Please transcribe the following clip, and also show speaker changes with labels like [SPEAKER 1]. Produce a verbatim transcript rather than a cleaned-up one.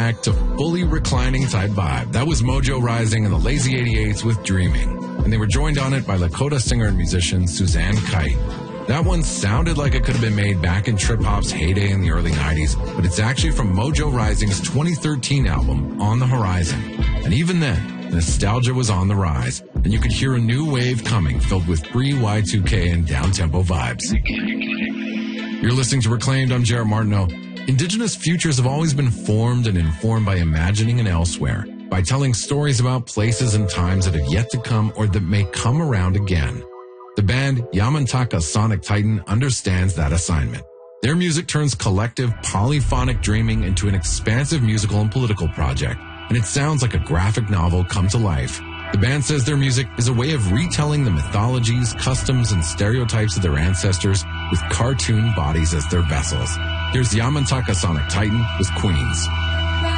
[SPEAKER 1] back to fully reclining type vibe. That was Mojo Rising and the Lazy eighty-eights with Dreaming. And they were joined on it by Lakota singer and musician Suzanne Kite. That one sounded like it could have been made back in trip-hop's heyday in the early nineties, but it's actually from Mojo Rising's twenty thirteen album, On the Horizon. And even then, nostalgia was on the rise, and you could hear a new wave coming filled with pre-Y two K and down-tempo vibes. You're listening to Reclaimed. I'm Jared Martineau. Indigenous futures have always been formed and informed by imagining an elsewhere, by telling stories about places and times that have yet to come or that may come around again. The band Yamantaka Sonic Titan understands that assignment. Their music turns collective polyphonic dreaming into an expansive musical and political project, and it sounds like a graphic novel come to life. The band says their music is a way of retelling the mythologies, customs, and stereotypes of their ancestors with cartoon bodies as their vessels. Here's Yamantaka Sonic Titan with Queens.